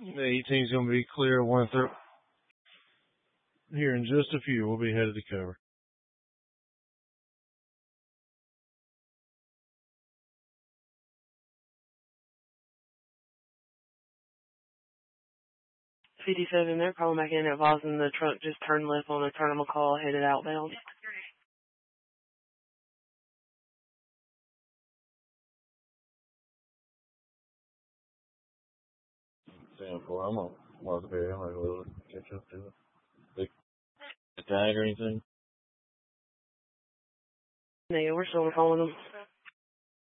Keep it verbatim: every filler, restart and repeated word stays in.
The eighteen's going to be clear one third. Here in just a few, we'll be headed to cover. fifty-seven, they're calling back in advising the truck just turned left on a Turner McCall headed outbound. ten four, I'm going to mark the I'm going to go catch up to it. Big tag or anything? Yeah, we're still calling them.